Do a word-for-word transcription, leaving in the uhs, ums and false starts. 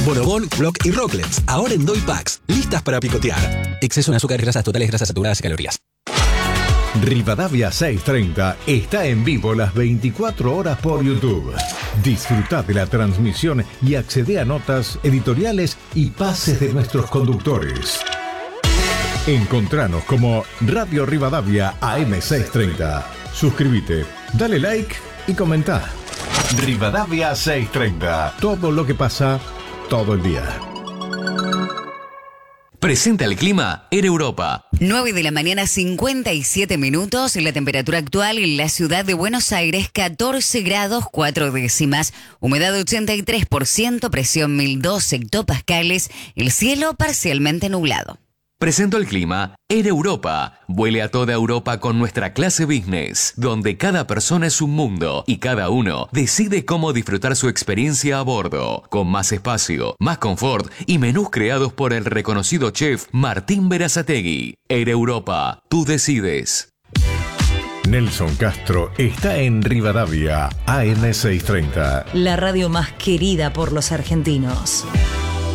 Bonobón, Block y Rocklets, ahora en Doy Packs, listas para picotear. Exceso en azúcar, grasas totales, grasas saturadas y calorías. Rivadavia seiscientos treinta está en vivo las veinticuatro horas por YouTube. Disfruta de la transmisión y accede a notas, editoriales y pases de nuestros conductores. Encontranos como Radio Rivadavia A M seiscientos treinta. Suscríbete, dale like y comenta. Rivadavia seiscientos treinta. Todo lo que pasa todo el día. Presenta el clima Air Europa. nueve de la mañana, cincuenta y siete minutos. La temperatura actual en la ciudad de Buenos Aires, catorce grados cuatro décimas. Humedad ochenta y tres por ciento, presión mil dos hectopascales. El cielo parcialmente nublado. Presento el clima Air Europa. Vuele a toda Europa con nuestra clase business, donde cada persona es un mundo y cada uno decide cómo disfrutar su experiencia a bordo, con más espacio, más confort y menús creados por el reconocido chef Martín Berazategui. Air Europa, tú decides. Nelson Castro está en Rivadavia A M seiscientos treinta. La radio más querida por los argentinos.